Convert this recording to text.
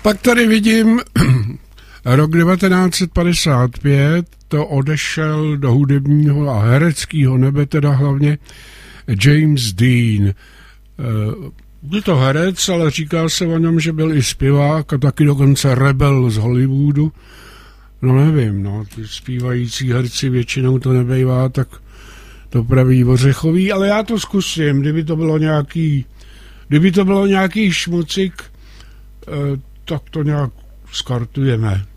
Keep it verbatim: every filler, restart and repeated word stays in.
Pak tady vidím rok devatenáct set padesát pět, to odešel do hudebního a hereckého nebe teda hlavně James Dean. Byl to herec, ale říká se o něm, že byl i zpěvák a taky dokonce rebel z Hollywoodu. No nevím, no, ty zpívající herci většinou to nebejvá, tak to praví ořechový, ale já to zkusím, kdyby to bylo nějaký, kdyby to bylo nějaký šmucik, tak to nějak skartujeme.